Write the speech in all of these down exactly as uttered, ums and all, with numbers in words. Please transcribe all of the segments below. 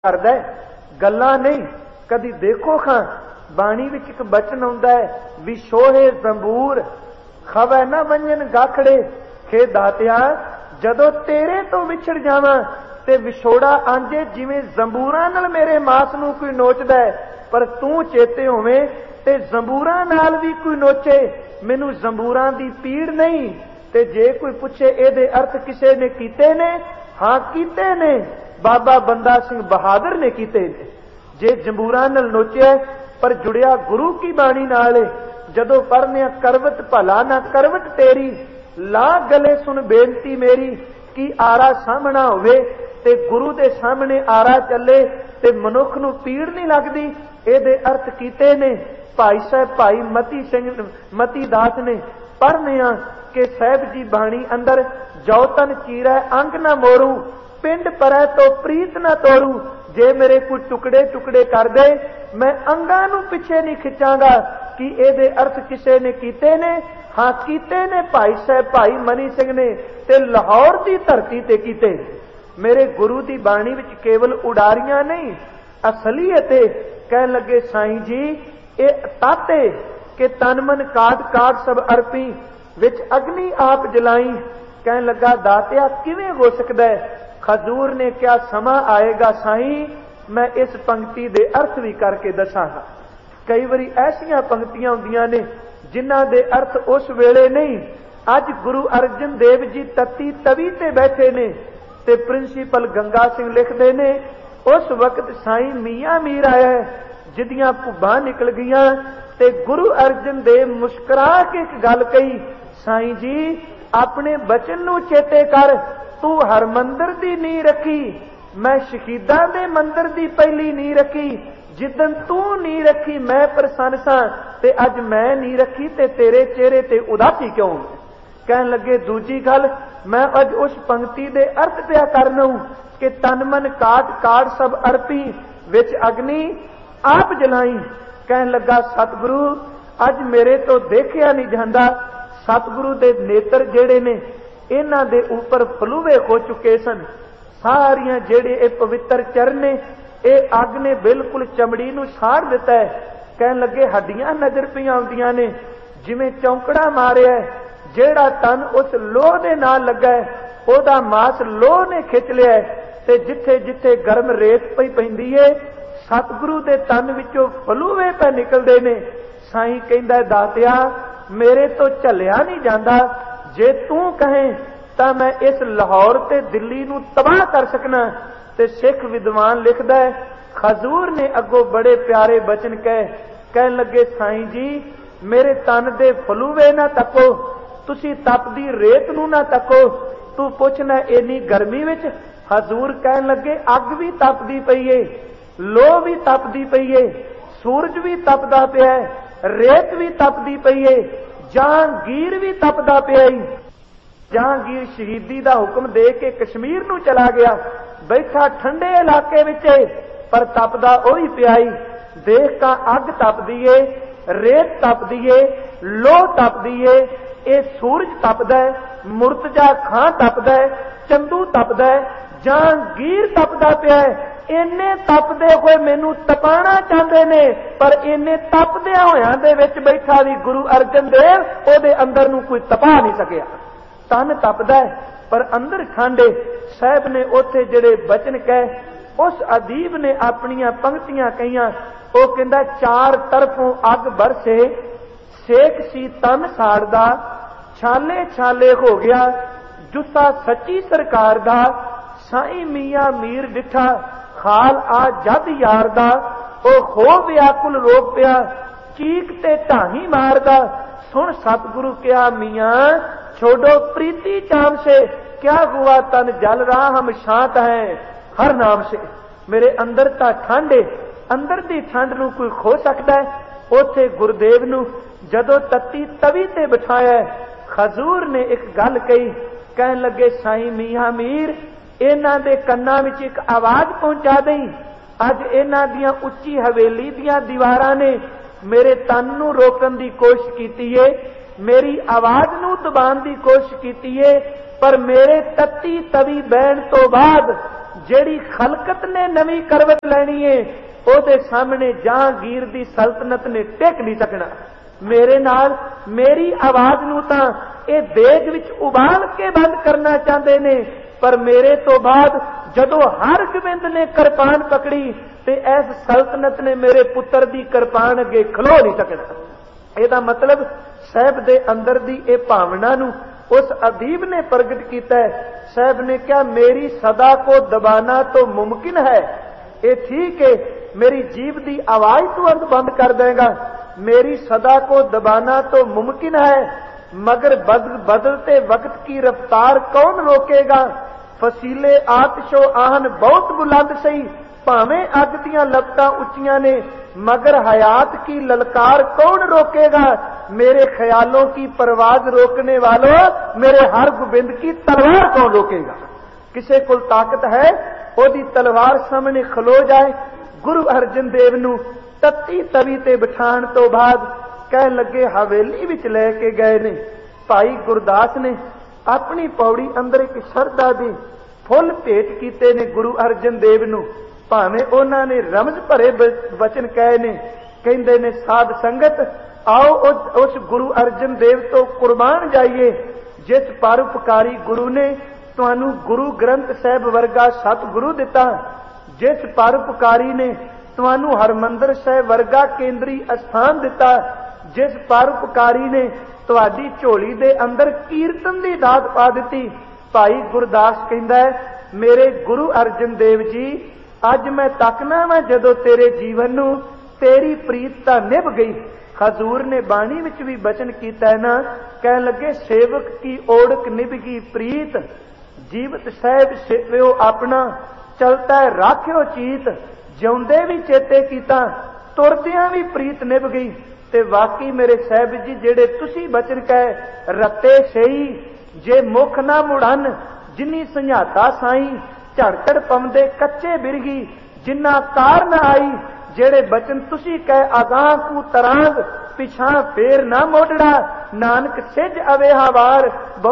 करदा गल्लां नहीं। कदी देखो खां बाणी विच एक बचन आउंदा है, विछोहे जंबूर खवै न वंजन गाखड़े। खे दातिया जदों तेरे तो विछड़ जावां ते विछोड़ा आंजे जिवें जंबूरां नाल मेरे मास नूं कोई नोचदा है, पर तू चेते होवे ते जंबूरां नाल भी कोई नोचे, मैनू जंबूरां दी पीड़ नहीं। ते जे कोई पुछे इहदे अर्थ किसे ने कीते ने, हां कीते ने, बाबा बंदा सिंह बहादुर ने कीते ने। जे जंबूरां नाल नोचिया पर जुड़िया गुरु की बाणी नाल, जदों पढ़ने करवट भला ना करवट तेरी, ला गले सुन बेनती मेरी। कि आरा सामना होवे ते गुरु दे सामने आरा चले ते मनुख नूं पीड़ नहीं लगदी, इहदे अर्थ कीते ने। भाई साहब भाई मती सिंह मती दास ने पढ़ने कि साहब जी बाणी अंदर जो तन चीरै अंग ना मोरू, पिंड परै तो प्रीत ना तोड़ू। जे मेरे कोई टुकड़े टुकड़े कर दे मैं अंगां नूं पिछे नहीं खिंचांगा। कि इहदे अर्थ किसे ने कीते ने, हां कीते ने भाई साहब भाई मनी सिंह ने ते लाहौर की धरती ते कीते। मेरे गुरु की बाणी विच केवल उडारियां नहीं असलीयत कह लगे साईं जी ये ताते के तन मन काट काट सब अर्पी विच अग्नि आप जलाई। कह लगा दातिया किवें हो सकदा है। खजूर ने क्या समा आएगा साईं, मैं इस पंक्ति दे अर्थ भी करके दसांगा। कई बारी ऐसियां पंक्तियां हुंदियां ने जिन्हां दे अर्थ उस वेले नहीं। अज गुरु अर्जन देव जी तत्ती तवी ते बैठे ने ते प्रिंसीपल गंगा सिंह लिखदे ने, उस वक्त साईं मियां मीर आया जिदियां भुब्बां निकल गईयां ते गुरु अर्जन देव मुस्कुरा के एक गल कही, साईं जी अपने बचन नूं चेते कर, तू हर मंदिर दी नींह रखी, मैं शहीदां दे मंदिर दी पहली नींह रखी। जिदन तू नींह रखी मैं प्रसन्न सां ते अज मैं नींह रखी ते तेरे चेहरे ते उदासी क्यों। कहन लगे दूजी गल मैं अज उस पंक्ति दे अर्थ पिया करना कि तन मन काट काट सब अर्पी विच अग्नि आप जलाई। कहन लगा सतगुरु अज मेरे तो देखिया नहीं जांदा, सतगुरु दे नेत्र जेड़े ने इन्हां दे ऊपर फलूवे हो चुके सन। सारियां जेड़े ए पवित्र चरने ए अग ने बिल्कुल चमड़ी नूं साड़ दिता है। कहन लगे हड्डियां नजर पियां आउंदियां ने जिवें चौंकड़ा मारिया है। जेड़ा तन उस लोह दे नाल लगा है ओदा मास लोह ने खिच लिया है ते जिथे जिथे गर्म रेत पई पैंदी है सतगुरु दे तन विचों फलूवे पे निकलदे ने। साईं कहंदा दातिया मेरे तो झलिया नहीं जांदा, जे तू कहें तां मैं इस लाहौर ते दिल्ली नूं तबाह कर सकना। ते सिख विद्वान लिखदा है खजूर ने अगों बड़े प्यारे बचन कहे, कहन लगे साईं जी मेरे तन दे फलूवे ना तको, तुसी तपदी रेत नूं ना तको, तू पुछना इन्नी गर्मी विच। हजूर कहन लगे अग भी तपदी पई है, लोह भी तपदी पई है, सूरज भी तपदा पिया है, रेत भी तपदी पई है, जहांगीर भी तपदा पिया है। जहांगीर शहीदी दा हुक्म दे के कश्मीर नूं चला गया, बैठा ठंडे इलाके विच पर तपदा ओही पियाई। देख का अग तपदी है, रेत तपदी है, लोह तपदी है, ये सूरज तपदा है, मुर्तजा खां तपदा है, चंदू तपदा है, जहांगीर तपदा पिया है। इन्ने तपदे होए मैनू तपाना चाहते ने, पर इन्ने तपदिया होयां दे विच बैठा भी गुरु अर्जन देव ओदे अंदर नूं कोई तपा नहीं सकिया। तन तपदा है पर अंदर ठंडे। साहब ने उथे जेड़े बचन कहे उस अदीब ने अपनियां पंक्तियां कहियां। वो कहंदा चार तरफों अग बरसे, सेक सी तन साड़दा, छाले छाले हो गया जुस्सा सच्ची सरकार दा। साईं मियां मीर डिठा खाल आ जद यार दा, ओ हो व्याकुल रोक पिया चीक ते ढाही मारदा। सुन सतगुरु क्या मियां छोड़ो प्रीति चाम से, क्या हुआ तन जल रहा हम शांत हैं हर नाम से। मेरे अंदर ता ठंड है, अंदर दी ठंड नूं कोई खो सकता है। उथे गुरुदेव नूं जदों तत्ती तवी ते बिठाया खजूर ने एक गल कही, कहन लगे साईं मियां मीर इन्हां दे कन्नां विच एक आवाज पहुंचा दई। अज इन्हां दियां उच्ची हवेली दियां दीवारां ने मेरे तन नूं रोकण दी कोशिश कीती है, मेरी आवाज नूं दबाण दी कोशिश कीती है, पर मेरे तत्ती तवी बहन तो बाद ਜਿਹੜੀ ਖਲਕਤ ਨੇ ਨਵੀਂ ਕਰਵਟ ਲੈਣੀ ਏ, ਉਹਦੇ ਸਾਹਮਣੇ ਜਹਾਂਗੀਰ ਦੀ ਸਲਤਨਤ ਨੇ ਟਿਕ ਨਹੀਂ ਸਕਣਾ। ਮੇਰੇ ਨਾਲ ਮੇਰੀ ਆਵਾਜ਼ ਨੂੰ ਤਾਂ ਇਹ ਦੇਗ ਵਿੱਚ ਉਬਾਲ ਕੇ ਬੰਦ ਕਰਨਾ ਚਾਹੁੰਦੇ ਨੇ, ਪਰ ਮੇਰੇ ਤੋਂ ਬਾਅਦ ਜਦੋਂ ਹਰ ਗੋਬਿੰਦ ਨੇ ਕਿਰਪਾਨ ਪਕੜੀ ਤੇ ਇਸ ਸਲਤਨਤ ਨੇ ਮੇਰੇ ਪੁੱਤਰ ਦੀ ਕਿਰਪਾਨ ਅੱਗੇ ਖਲੋ ਨਹੀਂ ਸਕਣਾ। ਇਹਦਾ ਮਤਲਬ ਸਾਹਿਬ ਦੇ ਅੰਦਰ ਦੀ ਇਹ ਭਾਵਨਾ ਨੂੰ उस अदीब ने प्रगट किया है। साहब ने क्या मेरी सदा को दबाना तो मुमकिन है, ये ठीक है मेरी जीभ की आवाज तुरंत बंद कर देगा, मेरी सदा को दबाना तो मुमकिन है, मगर बदल बदलते वक्त की रफ्तार कौन रोकेगा। फसीले आतिशो आहन बहुत बुलंद सही, भावें अग दियां लपटां उच्चियां ने, मगर हयात की ललकार कौन रोकेगा। मेरे ख्यालों की परवाज रोकने वालों, मेरे हर गोबिंद की तलवार कौन रोकेगा। किसी को ताकत है ओदी तलवार सामने खलो जाए। गुरु अर्जन देव नू तत्ती तवी ते बिठाण तो बाद कह लगे हवेली विच लैके गए ने। भाई गुरदास ने अपनी पौड़ी अंदर एक शरधा दे फुल भेट कीते ने गुरु अर्जन देव नू। भावें उन्हां ने रमज भरे वचन कहे ने, कहंदे ने साध संगत आओ उस गुरु अर्जन देव तो कुर्बान जाइए जिस परोपकारी गुरु ने तुहानू गुरु ग्रंथ साहिब वर्गा सतगुरु दिता, जिस परोपकारी ने तुहानू हरमंदर साहिब वर्गा केंद्री स्थान दिता, जिस परोपकारी ने तुहाडी झोली दे अंदर कीर्तन दी दात पा दिती। भाई गुरदास कहंदा है मेरे गुरु अर्जन देव जी अज मैं तकना वा जदों तेरे जीवन नू तेरी प्रीत तां निभ गई। हजूर ने बाणी विच भी बचन कीता है ना, कह लगे सेवक की ओढ़क निभगी प्रीत, जीवत साहिब सेव्यो अपना चलता है राख्यो चीत। जिउंदे भी चेते कीता तुरदियां भी प्रीत निभ गई। ते वाकई मेरे साहिब जी जेड़े तुसी बचन कहे रते सही, जे मुख ना मुड़न जिन्नी संझाता साई, झड़झड़ पवंदे कच्चे बिरगी जिन्ना कार ना आई। जेड़े बचन तुसी कहे अगां कू तरांग पिछा फेर ना मोड़ड़ा, नानक सिज अवे हवार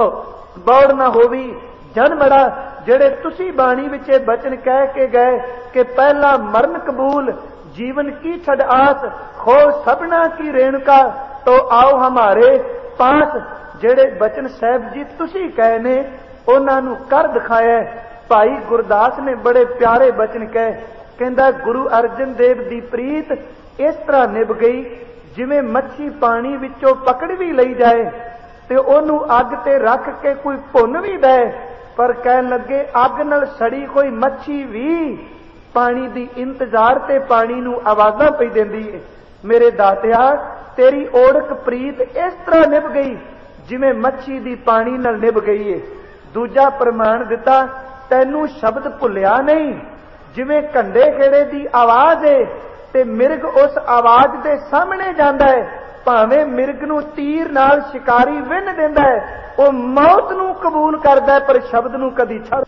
बौड़ ना होवी जन मड़ा। जेड़े तुसी बाणी विचे बचन कह के गए कि पहला मरण कबूल जीवन की छड़ आस, खो सबना की रेणुका तो आओ हमारे पास। जेड़े बचन साहिब जी तुसी कहे ने उन्हां नू कर दिखाया। भाई गुरदास ने बड़े प्यारे बचन कहे, कहंदा गुरु अर्जन देव दी प्रीत इस तरह निभ गई जिवें मच्छी पानी विचों पकड़ भी लई जाए ते ओनू अग ते रख के कोई भुन भी दे, पर कह लगे अग नाल सड़ी कोई मच्छी भी पानी दी इंतजार ते पानी नू आवाज़ां पई देंदी है। मेरे दातिया तेरी ओढ़क प्रीत इस तरह निभ गई जिवें मच्छी दी पानी नाल निभ गई है। दूजा प्रमाण दिता तैनू शब्द भुलिया नहीं, जिवें कंडे खेड़े दी आवाज है ते मिर्ग उस आवाज दे सामने जांदा है, भावें मिर्ग नू तीर नाल शिकारी विन दिंदा है, वो मौत नू कबूल करदा है पर शब्द नू कदी छड़।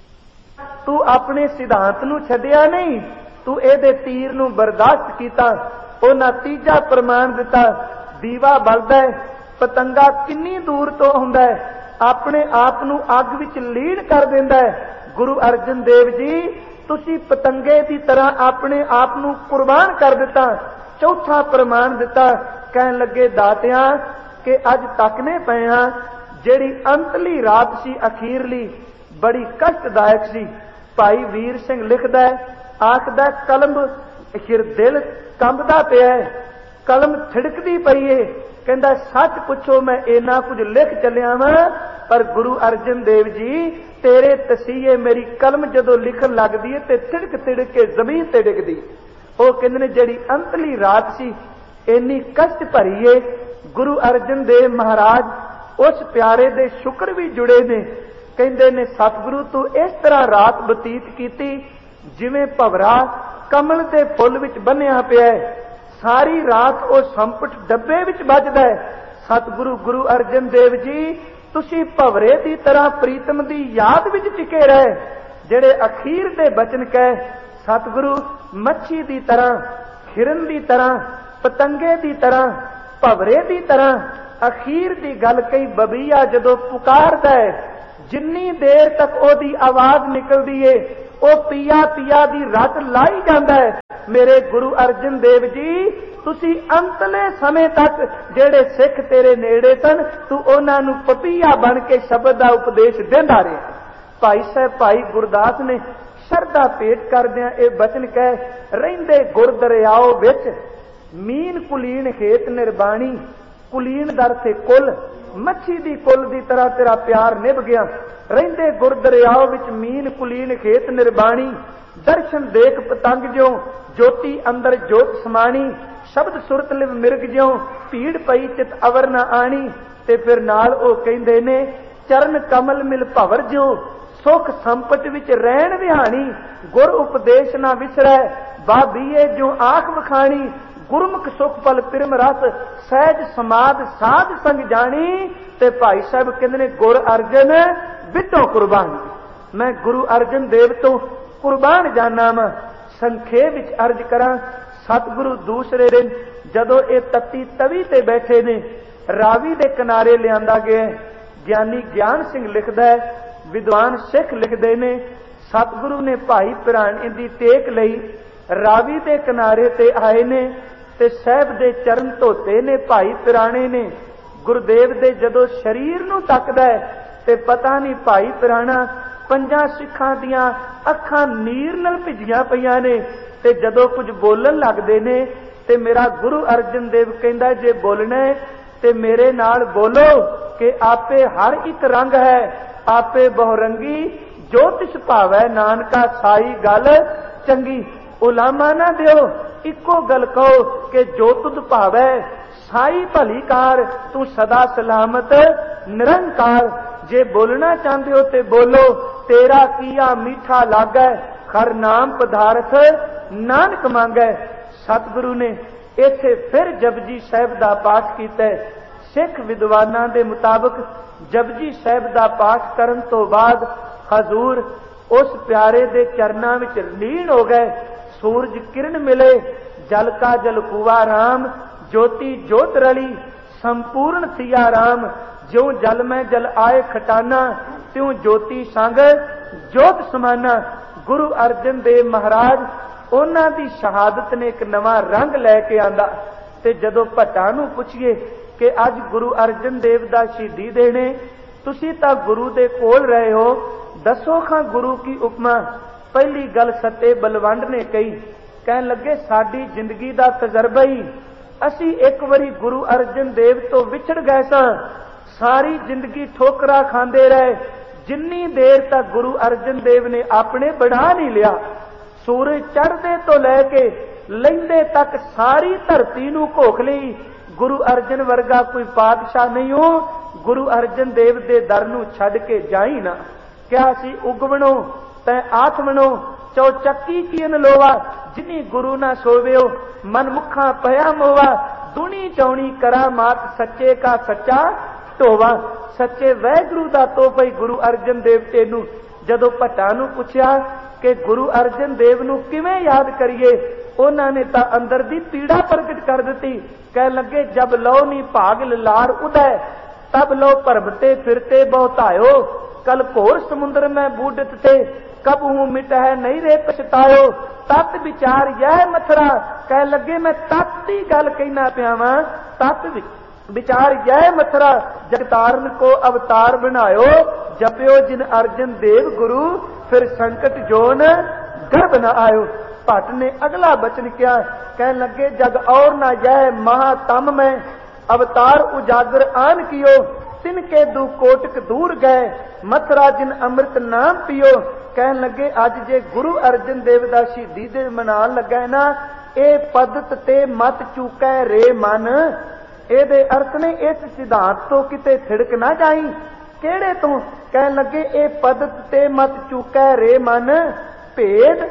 तू अपने सिद्धांत नू छड्डिया नहीं, तू एदे तीर नू बर्दाश्त कीता। उन्हां तीजा प्रमाण दिता दीवा बलदा है, पतंगा किन्नी दूर तो हुंदा है, अपने आप नू अग विच लीन कर दिंदा है। गुरु अर्जन देव जी तुसी पतंगे की तरह अपने आप नू कुर्बान कर दिता। चौथा प्रमाण दिता कहन लगे दातिया कि अज तकने पे हां जेड़ी अंतली रात सी अखीरली बड़ी कष्टदायक सी। भाई वीर सिंह लिखदा है आखदा कलम अखिर दिल कंबदा पिया है, कलम छिड़कदी पई है, कहंदा सच पुछो मैं इन्ना कुछ लिख चलिया वां पर गुरु अर्जन देव जी तेरे तसीहे मेरी कलम जदों लिखन लगदी है ते तिड़क तिड़क के जमीन ते डिगदी। वो कहंदे ने जेड़ी अंतली रात सी इन्नी कष्ट भरी है। गुरु अर्जन देव महाराज उस प्यारे दे शुक्र भी जुड़े ने, कहंदे ने सतगुरु तू इस तरह रात बतीत कीती जिवें भवरा कमल दे फुल विच बन्निया पिया है, सारी रात वो संपट डब्बे विच बजदा है। सतगुरु गुरु अर्जन देव जी तुसी भवरे की तरह प्रीतम की याद विच टिके रहे। जेड़े अखीर दे बचन कहे सतगुरु मच्छी की तरह, हिरन की तरह, पतंगे की तरह, भवरे की तरह अखीर की गल कई बबीया जदों पुकारदा है जिन्नी देर तक ओदी आवाज निकलदी है वो पिया पिया दी रट लाई जांदा है। मेरे गुरु अर्जन देव जी तुसी अंतले समय तक जेड़े सिख तेरे नेड़े सन तू उन्हां नूं पपीया बन के शब्द दा उपदेश देंदा रहा। भाई साहब भाई गुरदास ने शरदा भेट करदियां ये बचन कह, रहिंदे गुर दरियाओ विच मीन कुलीन खेत निर्बाणी, कुलीन दर से कुल मच्छी दी कुल दी तरह तेरा प्यार निभ गया। रहिंदे गुर दरियाओ विच मीन कुलीन खेत निर्बाणी, दर्शन देख पतंग ज्यों ज्योति अंदर जोत समाणी, शब्द सुरत लिव मिर्ग ज्यों भीड़ पई चित अवर न आणी। ते फिर नाल ओ कहिंदे ने चरण कमल मिल भवर ज्यों सुख संपट विच रहन विहाणी, गुर उपदेश ना विसरै बाबीए ज्यों आख वखाणी, गुरमुख सुख पल पिरम रस सहज समाध साध संग जानी। ते भाई साहब कहते ने गुर अर्जन विटो कुर्बान, मैं गुरु अर्जन देव तो कुर्बान जाना वा। संखेप विच अर्ज करा, सतगुरु दूसरे दिन जदों ये तत्ती तवी ते बैठे ने रावी दे किनारे लियांदा गया। ज्ञानी ज्ञान सिंह लिखदा है, विद्वान सिख लिखदे ने सतगुरु ने भाई पिराने दी टेक लई रावी दे किनारे ते आए ने ते साहब दे चरण धोते ने भाई पिराने ने। गुरुदेव दे जदों शरीर नूं तकदा है ते पता नहीं भाई पिराना पंजां सिखां दियां अखां नीर नाल भिजियां पईयां ने ते जदों कुछ बोलन लगदे ने ते मेरा गुरु अर्जन देव कहंदा जे बोलना है ते मेरे नाल बोलो कि आपे हर एक रंग है, आपे बहुरंगी ज्योतिष भावै, नानका साई गल चंगी। उलामा ना दियो इको गल कहो कि जो तुद भावै, साई भली कार तू सदा सलामत निरंकार। जे बोलना चाहते हो ते बोलो, तेरा किया मीठा लागै, खर नाम पदार्थ नानक मांगै। सतगुरु ने इत्थे फिर जपजी साहिब दा पाठ कीता। सिख विद्वानां दे मुताबिक जपजी साहिब दा पाठ करन तो बाद हजूर उस प्यारे दे चरनां विच लीन हो गए। सूरज किरण मिले, जल का जल कुआ राम, ज्योति ज्योत रली संपूर्ण सिया राम। ज्यों जल में जल आए खटाना, त्यों ज्योति संग ज्योत समाना। गुरु अर्जन देव महाराज उन्हां दी शहादत ने एक नवा रंग लैके आंदा। ते जदों भट्टां नूं पुछिए कि अज गुरु अर्जन देव दा शहीदी देने, तुसीं तां गुरु दे कोल रहे हो, दसो खां गुरु की उपमा। पहली गल सत्ते बलवंड ने कही, कहन लगे साडी जिंदगी दा तजर्बा ही, असी एक बारी गुरु अर्जन देव तो विछड़ गए सां, सारी जिंदगी ठोकरा खांदे रहे। जिन्नी देर तक गुरु अर्जन देव ने अपने बढ़ा नहीं लिया, सूरज चढ़दे तो लैके लैंदे तक सारी धरती नूं घोख लई। गुरु अर्जन वर्गा कोई पातशाह नहीं हो, गुरु अर्जन देव दे दर नूं छड्ड के जाई ना। क्या सी उगवणो तै आत्मनो, चौचक्की कीन लोवा, जिनी गुरु ना सोवियो मन मुखा पया मोवा। दुनी चौनी करा मात सच्चे का सच्चा ढोवा। सच्चे वैगुरु दा तोहफा गुरु अर्जन देव तेनू। जदों भट्टां नूं पुछया कि गुरु अर्जन देव नूं किवें याद करिए, उन्हां ने तां अंदर दी पीड़ा प्रगट कर दिती। कह लगे जब लो नी भाग लार उदय, तब लो भरमते फिरते बहुतायो। कल घोर समुद्र में बूढ़त थे, कब हूं मिट है नहीं रे पछतायो। तत् विचार यह मथरा, कह लगे मैं तत् दी गल कहना पिया वां। तत् विचार यह मथरा, जगतारन को अवतार बनायो। जपियो जिन अर्जन देव गुरु, फिर संकट जोन गर्भ न आयो। भट्ट ने अगला बचन किया, कह लगे जग और न यह महातम में, अवतार उजागर आन कियो। तिनके दू कोटक दूर गए, मथुरा जिन अमृत नाम पियो। कह लगे अज जे गुरु अर्जन देव दा शहीदी दे मनान लगा ना, ए पदत ते मत चूकै रे मन। एदे अर्थ ने इस सिद्धांत तो किते थिड़क ना जाई। केड़े तो? कह लगे ए पदत ते मत चूकै रे मन, भेद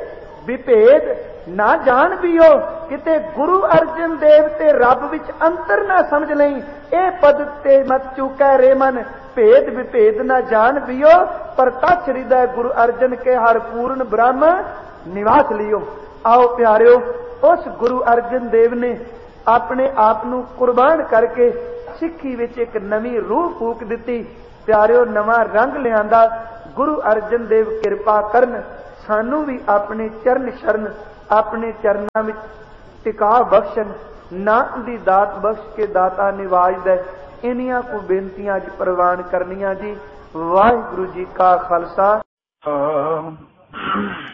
विभेद ना जान पियो। किते गुरु अर्जन देव ते रब विच अंतर ना समझ लई। ए पद ते मत चूकै रे मन, भेद विभेद ना जान पियो। पर तछ हृदय गुरु अर्जन के हर पूर्ण ब्रह्म निवास लियो। आओ प्यारियो, उस गुरु अर्जन देव ने अपने आप नूं कुर्बान करके सिੱਖੀ विच एक नवी रूह फूक दिती। प्यारिओ नवा रंग लियांदा। गुरु अर्जन देव कृपा करन, सानू भी अपने चरण शरण अपने चरणों में टिका बख्शन, नाम दी दात बख्श के दाता निवाज दे। इन्हियां को बेनतियां अज प्रवान करनियां जी। वाहिगुरु जी का खालसा।